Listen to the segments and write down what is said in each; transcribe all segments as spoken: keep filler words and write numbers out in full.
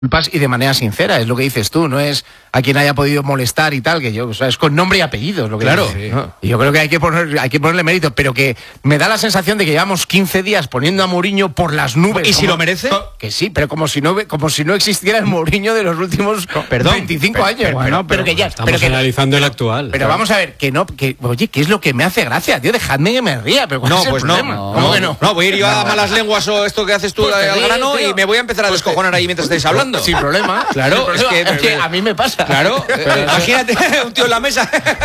y de manera sincera, es lo que dices tú, no es a quien haya podido molestar y tal, que yo, o sea, es con nombre y apellido, lo que claro, dice, ¿no? Y yo creo que hay que poner, hay que ponerle mérito, pero que me da la sensación de que llevamos quince días poniendo a Mourinho por las nubes. ¿Y si lo merece? Que sí, pero como si no, como si no existiera el Mourinho de los últimos Perdón, veinticinco pero, años. Pero, bueno, pero, pero que ya estamos pero que, analizando el actual. Pero claro. Vamos a ver, que no, que oye, ¿qué es lo que me hace gracia, tío? Dejadme que me ría, pero ¿cuál no, es el pues problema? no, ¿Cómo no, que no? No, voy a ir yo a malas lenguas o esto que haces tú pues al ríe, grano tío. y me voy a empezar a pues descojonar ahí mientras estáis hablando. Sin problema. Claro, es que, es que a mí me pasa. Claro, eh, imagínate un tío en la mesa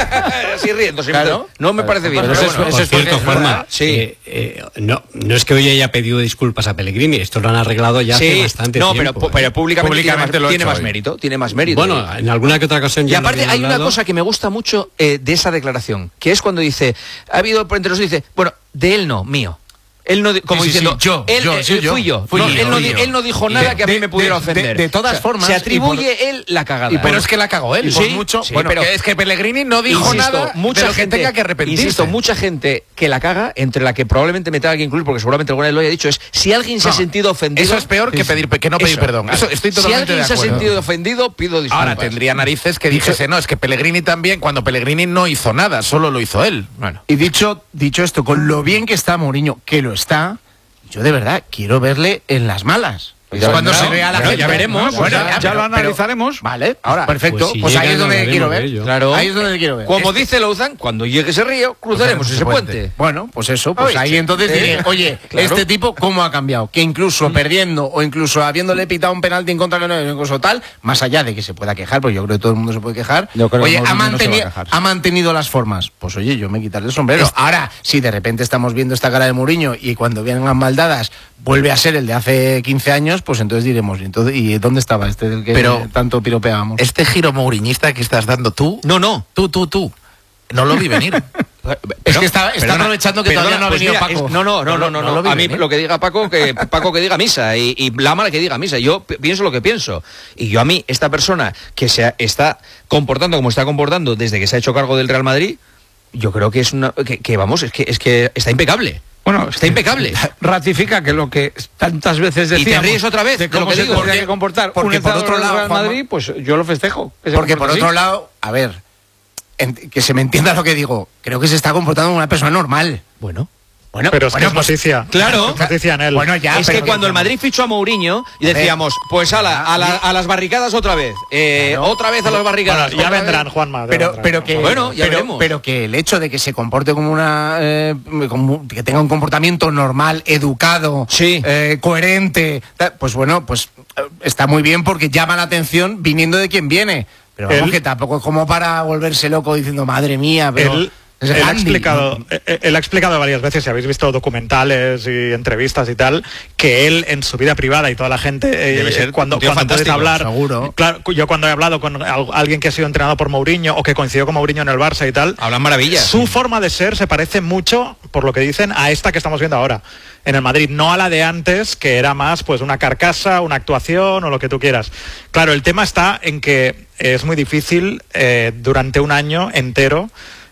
así riendo. Claro. No me parece bien. Pero Pero eso, bueno, eso es cierto, Juanma. Sí. Eh, eh, no, no es que hoy haya pedido disculpas a Pellegrini, esto lo han arreglado ya sí, hace bastante no, tiempo. pero, pero públicamente, públicamente tiene, más, tiene más hoy. mérito. Tiene más mérito. Bueno, en alguna que otra ocasión ya Y aparte lo hay una hablado. cosa que me gusta mucho eh, de esa declaración, que es cuando dice, ha habido por entre los dice, bueno, de él no, mío. Él no, como sí, sí, diciendo, sí, yo, él, yo, eh, sí, yo. fui yo. Fui No, yo, él, no, fui di- yo. él no dijo nada De- que a mí de- me pudiera de- de- ofender. de todas O sea, formas, se y atribuye por- él la cagada. Y pero es que la cagó él, Sí, por mucho. sí, bueno, pero- que es que Pellegrini no dijo Insisto, nada mucha de lo que gente, tenga que arrepentirse. Insisto, mucha gente que la caga, entre la que probablemente me tenga que incluir, porque seguramente alguna vez lo haya dicho, es si alguien se No, ha sentido ofendido. Eso es peor que pedir que no pedir Eso, perdón. claro. Eso estoy si totalmente alguien de se ha acuerdo. sentido ofendido, pido disculpas. Ahora tendría narices que dijese, no, es que Pellegrini también, cuando Pellegrini no hizo nada, solo lo hizo él. Bueno. Y dicho, dicho esto, con lo bien que está Mourinho, que lo está, yo de verdad quiero verle en las malas. Pues Es ya cuando vendrá, se vea la bueno, gente. ya veremos, No, pues bueno, ya- ya pero- lo analizaremos. pero- vale, ahora, perfecto. Pues Pues, si ahí llega, es donde hablaremos quiero de ver. ello. Claro. Ahí es donde quiero ver. Como Este- dice Louzan, cuando llegue ese río, cruzaremos ese puente. Bueno, pues eso, pues Oye, ahí entonces eh, diré, oye, claro. este tipo, ¿cómo ha cambiado? Que incluso perdiendo o incluso habiéndole pitado un penalti en contra de no, incluso tal, más allá de que se pueda quejar, porque yo creo que todo el mundo se puede quejar, Yo creo que oye, ha, Mourinho no se va a manteni- quejar. ha mantenido las formas. Pues oye, yo me quitaré el sombrero. Este- Ahora, si de repente estamos viendo esta cara de Mourinho y cuando vengan maldadas vuelve a ser el de hace quince años, pues entonces diremos, ¿y, entonces, ¿y dónde estaba este del que Pero- tanto piropeábamos? Este giro mouriñista que estás dando tú, No, no. tú, tú, tú, no lo vi venir. Es que está, está Perdona, aprovechando que perdona, todavía no ha pues venido mira, Paco. es- no, no, no, no, no, lo no. vi A mí venir. lo que diga Paco, que Paco que diga misa y, y Lama que diga misa. Yo pi- pienso lo que pienso. Y yo a mí, esta persona que se ha- está comportando como está comportando desde que se ha hecho cargo del Real Madrid, yo creo que es una, que, que vamos, es que es que está impecable. Bueno, Está impecable. Ratifica que lo que tantas veces Y te decíamos ríes otra vez de de lo cómo que se digo. tendría Porque- que comportar porque un por entrenador otro del lado, Real Juanma, Madrid, pues yo lo festejo. que se Porque por comporte otro así. lado, a ver, en- que se me entienda lo que digo, creo que se está comportando como una persona normal. Bueno. Bueno, Pero es bueno, que es pues- noticia. Claro. Es noticia en él. Bueno, ya, es pero que cuando el Madrid fichó a Mourinho y A ver. decíamos, pues ala, a, la- a las barricadas otra vez, eh, Claro. otra vez a las barricadas. Bueno, ya otra vendrán, vez. Juanma. ya pero, vendrán. pero que Bueno, ya pero, veremos. pero que el hecho de que se comporte como una eh, como- que tenga un comportamiento normal, educado, Sí. eh, coherente, ta- pues bueno, pues eh, está muy bien porque llama la atención viniendo de quien viene. Pero vamos, Él- que tampoco es como para volverse loco diciendo madre mía, pero Él, es él ha Gandhi, explicado, ¿no? eh, él ha explicado varias veces, si habéis visto documentales y entrevistas y tal, que él en su vida privada y toda la gente, eh, Debe ser cuando, un tío cuando puedes fantástico, hablar, seguro. claro, yo cuando he hablado con al- alguien que ha sido entrenado por Mourinho o que coincidió con Mourinho en el Barça y tal, Hablan maravillas. su forma de ser se parece mucho, por lo que dicen, a esta que estamos viendo ahora en el Madrid, no a la de antes, que era más pues una carcasa, una actuación o lo que tú quieras. Claro, el tema está en que es muy difícil eh, durante un año entero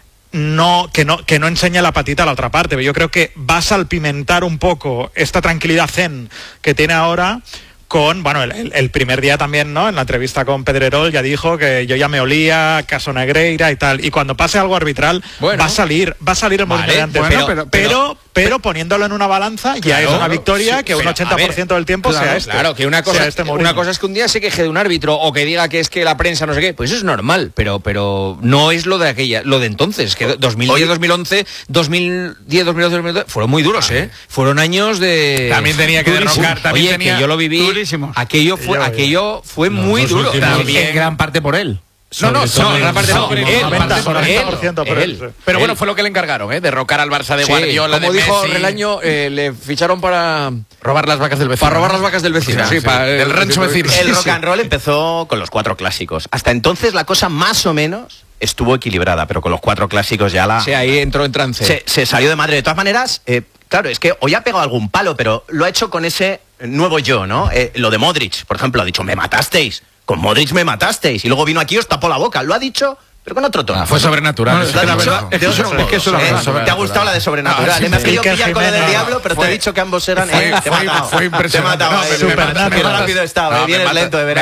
no que no que no enseñe la patita a la otra parte. Pero yo creo que va a salpimentar un poco esta tranquilidad zen que tiene ahora con, bueno, el, el- el primer día también, ¿no? En la entrevista con Pedrerol ya dijo que yo ya me olía, caso Negreira y tal. Y cuando pase algo arbitral, Bueno. va a salir, va a salir el Mourinho Vale, de antes. bueno, pero, pero- pero, pero poniéndolo en una balanza ya Claro, es una victoria sí, que un pero, ochenta por ciento a ver, del tiempo claro, sea este. Claro, que una cosa, sea este Mourinho. una cosa es que un día se queje de un árbitro o que diga que es que la prensa no sé qué, pues eso es normal, pero pero no es lo de aquella, lo de entonces, que dos mil diez, dos mil once, dos mil diez, dos mil once, dos mil doce fueron muy duros, ¿eh? Fueron años de También tenía que durísimos. derrocar, también Oye, tenía- que yo lo viví, durísimos. aquello fue Yo, yo. aquello fue Los muy dos duro. últimos. También- en gran parte por él. No, no, Sobre todo no, en gran parte no, sobre él, todo noventa, él, noventa por ciento por él, él, sí. Pero él. bueno, fue lo que le encargaron, ¿eh? Derrocar al Barça de Sí, Guardiola, como de dijo Messi. Relaño, eh, le ficharon para robar las vacas del vecino. para robar las vacas del vecino, sí, para del rancho vecino. El rock and roll empezó con los cuatro clásicos. Hasta entonces la cosa más o menos estuvo equilibrada, pero con los cuatro clásicos ya la... Sí, ahí entró en trance. se, se salió de madre. De todas maneras, eh, claro, es que hoy ha pegado algún palo, pero lo ha hecho con ese nuevo yo, ¿no? Eh, lo de Modric, por ejemplo, ha dicho, me matasteis. Con Modric me matasteis. Y luego vino aquí y os tapó la boca. Lo ha dicho pero con otro tono. Ah, fue sobrenatural. No, eso es que te la lo verdad- digo. es que De otro eso- modo, es que eso ¿eh? lo hablamos. Te ha sobrenatural. gustado la de sobrenatural. Ah, sí, ¿eh? Me has sí. querido Iker pillar con la del Jiménez, diablo, pero te fue- he dicho que ambos eran... fue- ¿eh? Te he fue- matado. fue impresionante. Te he matado. No, ahí. me- me Qué Supernatural. rápido he estado, No, ¿eh? me Vienes mata- lento de me verano.